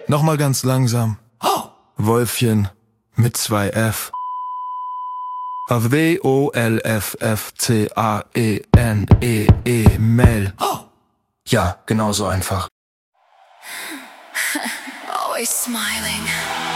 Nochmal ganz langsam. Wolfchen mit 2 F. W-O-L-F-F-C-A-E-N-E-E Mel. Ja, genau so einfach. Always smiling.